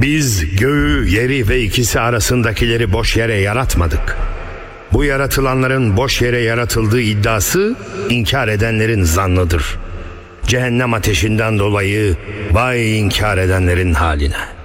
Biz göğü, yeri ve ikisi arasındakileri boş yere yaratmadık. Bu yaratılanların boş yere yaratıldığı iddiası inkar edenlerin zannıdır. Cehennem ateşinden dolayı vay inkar edenlerin haline.